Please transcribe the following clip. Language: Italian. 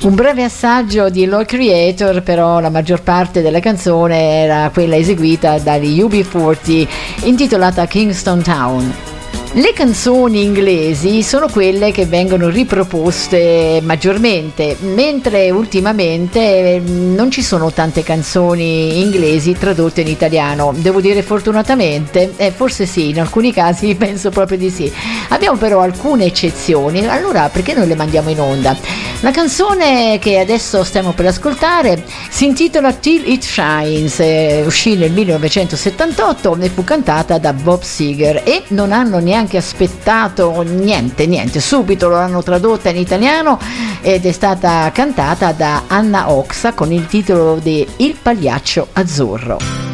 Un breve assaggio di Law Creator, però la maggior parte della canzone era quella eseguita dagli UB40, intitolata Kingston Town. Le canzoni inglesi sono quelle che vengono riproposte maggiormente, mentre ultimamente non ci sono tante canzoni inglesi tradotte in italiano. Devo dire fortunatamente, forse sì, in alcuni casi penso proprio di sì. Abbiamo però alcune eccezioni, allora perché non le mandiamo in onda? La canzone che adesso stiamo per ascoltare si intitola Till It Shines, uscì nel 1978 e fu cantata da Bob Seger, e non hanno neanche aspettato niente, subito lo hanno tradotta in italiano ed è stata cantata da Anna Oxa con il titolo di Il pagliaccio azzurro.